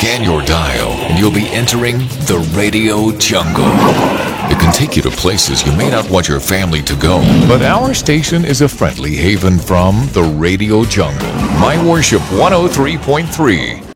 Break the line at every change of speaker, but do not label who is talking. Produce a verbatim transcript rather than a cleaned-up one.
Scan your dial and you'll be entering the radio jungle. It can take you to places you may not want your family to go. But our station is a friendly haven from the radio jungle. My Worship one oh three point three.